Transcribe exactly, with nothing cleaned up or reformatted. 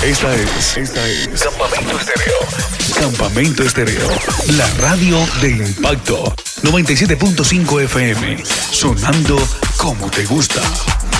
Esta es, esta es Campamento Estéreo. Campamento Estéreo, la radio de impacto. noventa y siete punto cinco F M, sonando como te gusta.